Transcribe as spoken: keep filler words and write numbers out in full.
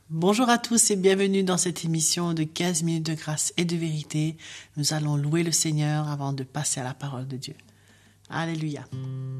Bonjour à tous et bienvenue dans cette émission de quinze minutes de grâce et de vérité. Nous allons louer le Seigneur avant de passer à la parole de Dieu. Alléluia.